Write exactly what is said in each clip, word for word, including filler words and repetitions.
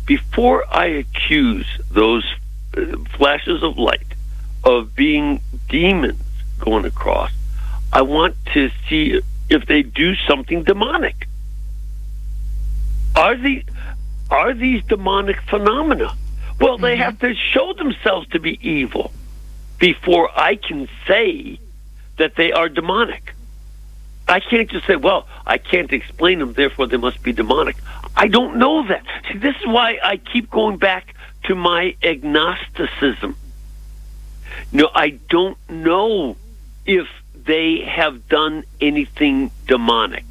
before I accuse those uh, flashes of light of being demons going across, I want to see if they do something demonic. Are the are these demonic phenomena? Well, they have to show themselves to be evil before I can say that they are demonic. I can't just say, well, I can't explain them, therefore they must be demonic. I don't know that. See, this is why I keep going back to my agnosticism. No, I don't know if they have done anything demonic.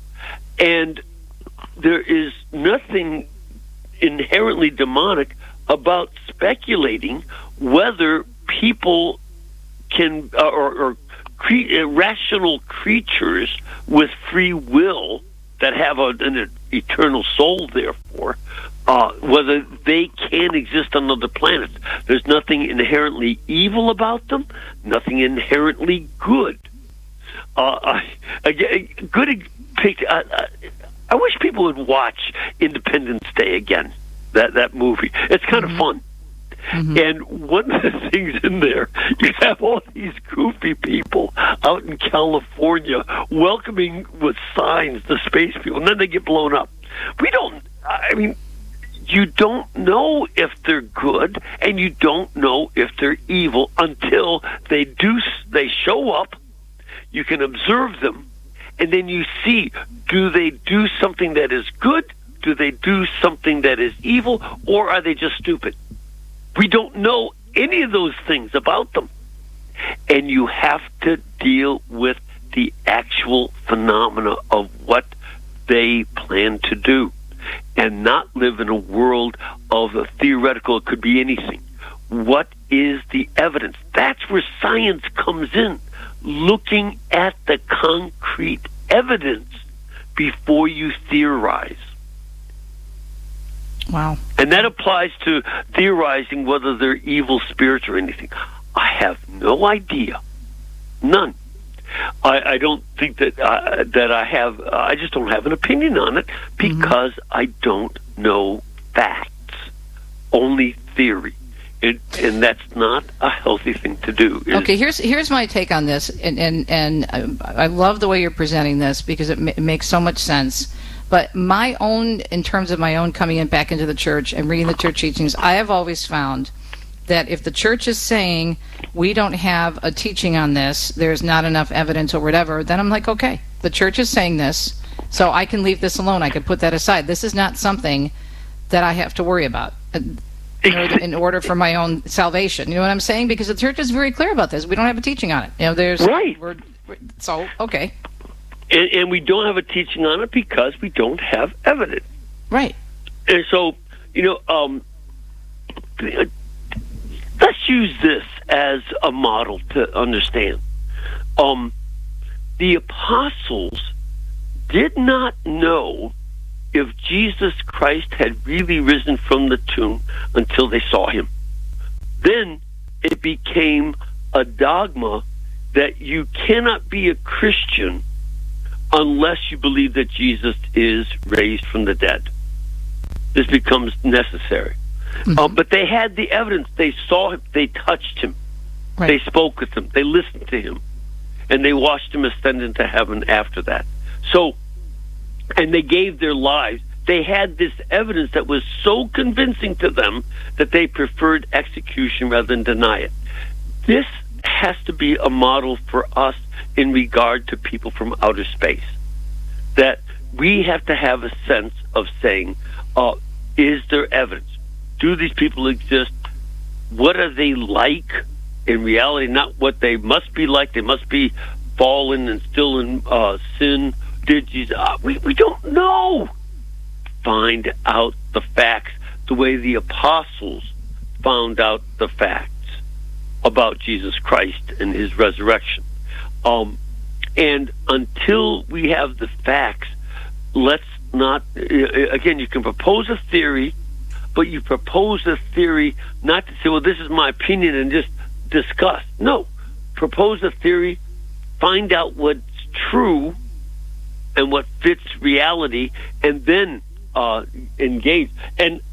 And there is nothing inherently demonic about speculating whether people can, uh, or, or cre- uh, rational creatures with free will that have a, an eternal soul, therefore, uh, whether they can exist on other planets. There's nothing inherently evil about them, nothing inherently good. Uh, I, a, a good picture. I, I wish people would watch Independence Day again. That that movie. It's kind mm-hmm. of fun. Mm-hmm. And one of the things in there, you have all these goofy people out in California welcoming with signs the space people, and then they get blown up. We don't, I mean, you don't know if they're good, and you don't know if they're evil until they do, they show up, you can observe them, and then you see, do they do something that is good? Do they do something that is evil, or are they just stupid? We don't know any of those things about them. And you have to deal with the actual phenomena of what they plan to do and not live in a world of a theoretical, it could be anything. What is the evidence? That's where science comes in, looking at the concrete evidence before you theorize. Wow. And that applies to theorizing whether they're evil spirits or anything. I have no idea. None. I, I don't think that uh, that I have, uh, I just don't have an opinion on it because mm-hmm. I don't know facts, only theory. It, and that's not a healthy thing to do. Okay, here's here's my take on this, and and, and I love the way you're presenting this because it, ma- it makes so much sense. But my own, in terms of my own coming in back into the church and reading the church teachings, I have always found that if the church is saying we don't have a teaching on this, there's not enough evidence or whatever, then I'm like, okay, the church is saying this, so I can leave this alone. I can put that aside. This is not something that I have to worry about in order for my own salvation. You know what I'm saying? Because the church is very clear about this. We don't have a teaching on it. You know, there's right. We're, so okay. And, and we don't have a teaching on it because we don't have evidence. Right. And so, you know, um, let's use this as a model to understand. Um, the apostles did not know if Jesus Christ had really risen from the tomb until they saw him. Then it became a dogma that you cannot be a Christian unless you believe that Jesus is raised from the dead. This becomes necessary. Mm-hmm. Uh, but they had the evidence. They saw him. They touched him. Right. They spoke with him. They listened to him. And they watched him ascend into heaven after that. So, and they gave their lives. They had this evidence that was so convincing to them that they preferred execution rather than deny it. This has to be a model for us in regard to people from outer space. That we have to have a sense of saying, uh, is there evidence? Do these people exist? What are they like in reality? Not what they must be like. They must be fallen and still in uh, sin. Did Jesus? Uh, we, we don't know. Find out the facts the way the apostles found out the facts about Jesus Christ and his resurrection. Um, and until we have the facts, let's not, again, you can propose a theory, but you propose a theory not to say, well, this is my opinion and just discuss. No, propose a theory, find out what's true and what fits reality, and then uh, engage. And